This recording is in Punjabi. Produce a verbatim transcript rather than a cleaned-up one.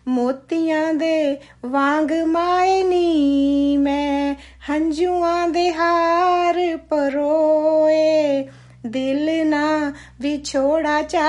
ਮੋਤੀਆਂ ਦੇ ਵਾਂਗ ਮਾਏ ਨੀ ਮੈਂ ਹੰਝੂਆਂ ਦੇ ਹਾਰ ਪਰੋਏ ਦਿਲ ਨਾ ਵਿਛੋੜਾ ਚਾ